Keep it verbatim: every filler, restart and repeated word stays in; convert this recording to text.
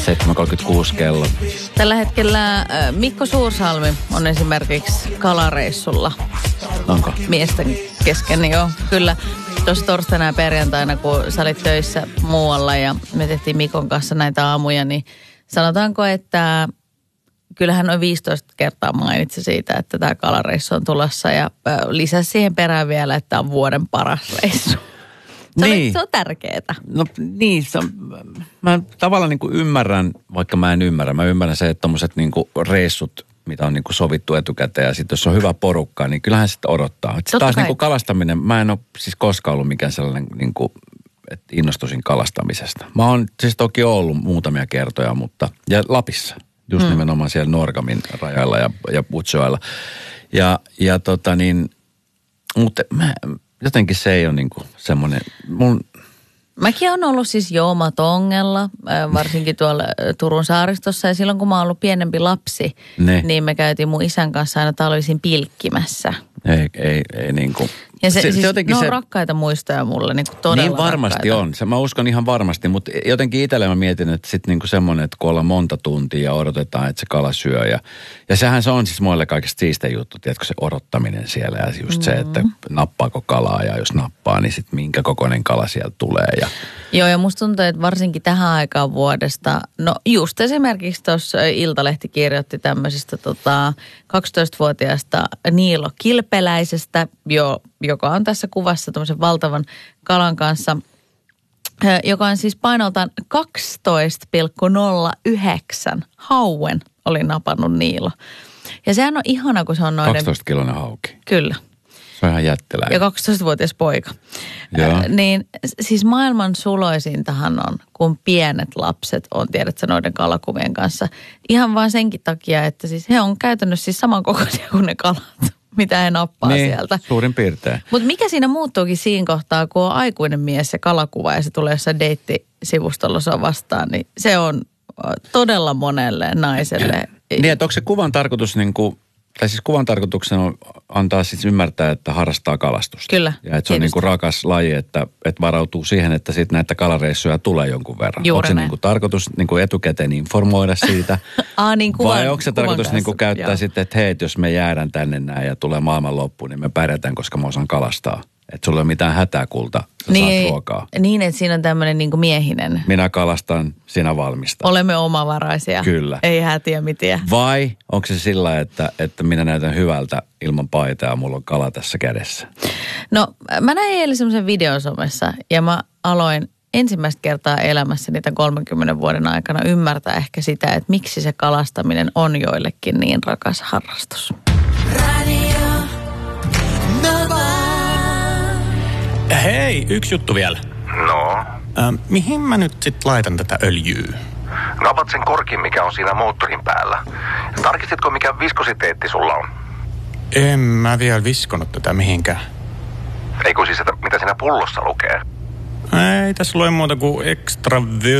seitsemän kolmekymmentäkuusi kello. Tällä hetkellä äh, Mikko Suursalmi on esimerkiksi kalareissulla. Onko? Miesten kesken, niin joo. Kyllä tuossa torstaina ja perjantaina, kun sä olit töissä muualla ja me tehtiin Mikon kanssa näitä aamuja, niin sanotaanko, että kyllähän noin viisitoista kertaa mainitsi siitä, että tämä kalareissu on tulossa ja äh, lisäsi siihen perään vielä, että tämä on vuoden paras reissu. Se, niin. on, se on tärkeetä. No niin, se on, mä tavallaan niin kuin ymmärrän, vaikka mä en ymmärrä. Mä ymmärrän se, että tommoset niin kuin reissut, mitä on niin kuin sovittu etukäteen ja sitten jos on hyvä porukka, niin kyllähän sitä odottaa. Sitten taas niin kuin kalastaminen, mä en ole siis koskaan ollut mikään sellainen, niin kuin, että innostuisin kalastamisesta. Mä oon siis toki ollut muutamia kertoja, mutta ja Lapissa, just hmm. nimenomaan siellä Norgamin rajalla ja, ja Putsoilla. Ja, ja tota niin, mutta mä... Jotenkin se ei ole niin kuin semmoinen, mun... Mäkin on ollut siis Joumatongella, varsinkin tuolla Turun saaristossa. Ja silloin kun mä oon ollut pienempi lapsi, ne. niin me käytiin mun isän kanssa aina talvisin pilkkimässä. Ei, ei, ei niin kuin... Ja se, se, siis se ne on se... rakkaita muistoja mulle, niin kuin todella Niin varmasti rakkaita. on. Se, mä uskon ihan varmasti, mutta jotenkin itselle mä mietin, että sitten niinku semmoinen, että kun ollaan monta tuntia ja odotetaan, että se kala syö. Ja, ja sehän se on siis muille kaikista siistein juttu, tiedätkö, se odottaminen siellä. Ja just mm. se, että nappaako kalaa ja jos nappaa, niin sitten minkä kokoinen kala sieltä tulee. Ja... Joo, ja musta tuntuu, että varsinkin tähän aikaan vuodesta, no just esimerkiksi tuossa Iltalehti kirjoitti tämmöisestä tota, kaksitoistavuotiaasta Niilo Kilpeläisestä, jo, joka on tässä kuvassa tämmöisen valtavan kalan kanssa, joka on siis painoltaan kaksitoista pilkku nolla yhdeksän hauen oli napannut Niilo. Ja sehän on ihana, kun se on noiden... kaksitoista-kiloinen hauki. Kyllä. Se on ihan jättiläinen. Ja kaksitoistavuotias poika. Joo. Äh, niin siis maailman suloisintahan on, kun pienet lapset on, tiedätkö, noiden kalakuvien kanssa. Ihan vaan senkin takia, että siis he on käytännössä siis samankokoisia kuin ne kalat, mitä he nappaa niin, sieltä. Suurin piirtein. Mutta mikä siinä muuttuukin siinä kohtaa, kun on aikuinen mies se kalakuva ja se tulee jossain deittisivustolla sua vastaan, niin se on todella monelle naiselle. Niin, että onko se kuvan tarkoitus niin kuin... Tai siis kuvan tarkoituksena on antaa siis ymmärtää, että harrastaa kalastusta. Kyllä. Ja että se on niin kuin rakas laji, että, että varautuu siihen, että sitten näitä kalareissuja tulee jonkun verran. Juuri onko se näin. niin kuin tarkoitus niin kuin etukäteen informoida siitä? Aa, niin kuvan, vai onko se tarkoitus niin kuin käyttää joo. sitten, että hei, että jos me jäädään tänne näin ja tulee maailman loppuun, niin me pärjätään, koska mä osaan kalastaa. Että sulla ei ole mitään hätää, kulta, sä niin, saat ruokaa. Niin, että siinä on tämmöinen niin kuin miehinen. Minä kalastan, sinä valmistat. Olemme omavaraisia. Kyllä. Ei hätiä mitään. Vai onko se sillä, että, että minä näytän hyvältä ilman paitaa ja mulla on kala tässä kädessä? No, mä näin eilen semmoisen videon somessa ja mä aloin ensimmäistä kertaa elämässä niitä kolmenkymmenen vuoden aikana ymmärtää ehkä sitä, että miksi se kalastaminen on joillekin niin rakas harrastus. Radio Nova. Hei, yksi juttu vielä. No? Äh, mihin mä nyt sit laitan tätä öljyä? No avat sen korkin, mikä on siinä moottorin päällä. Tarkistitko, mikä viskositeetti sulla on? En mä vielä viskonut tätä mihinkään. Eikö siis, että mitä siinä pullossa lukee? Ei tässä lue muuta kuin extra